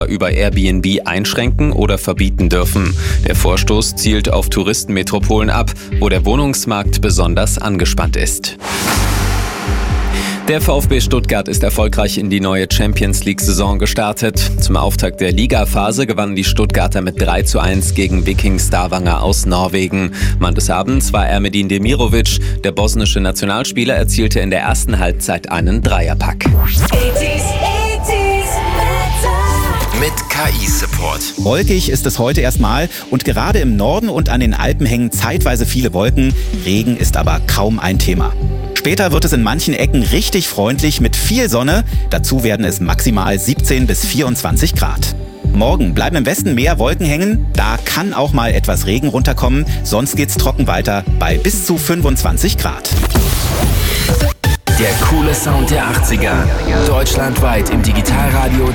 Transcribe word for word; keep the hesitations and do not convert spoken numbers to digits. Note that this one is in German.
über Airbnb einschränken oder verbieten dürfen. Der Vorstoß zielt auf Touristenmetropolen ab, wo der Wohnungsmarkt besonders angespannt ist. Der VfB Stuttgart ist erfolgreich in die neue Champions-League-Saison gestartet. Zum Auftakt der Ligaphase gewannen die Stuttgarter mit drei zu eins gegen Viking Stavanger aus Norwegen. Mann des Abends war Ermedin Demirovic. Der bosnische Nationalspieler erzielte in der ersten Halbzeit einen Dreierpack. Mit K I-Support. Wolkig ist es heute erstmal und gerade im Norden und an den Alpen hängen zeitweise viele Wolken. Regen ist aber kaum ein Thema. Später wird es in manchen Ecken richtig freundlich mit viel Sonne. Dazu werden es maximal siebzehn bis vierundzwanzig Grad. Morgen bleiben im Westen mehr Wolken hängen. Da kann auch mal etwas Regen runterkommen. Sonst geht's trocken weiter bei bis zu fünfundzwanzig Grad. Der coole Sound der achtziger. Deutschlandweit im Digitalradio